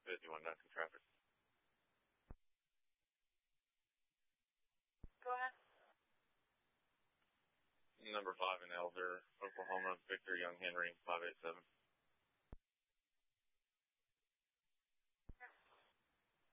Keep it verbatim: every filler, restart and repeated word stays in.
fifty-one, that's in traffic. Go ahead. Number five in Elder, Oklahoma, Victor Young Henry, five eight seven.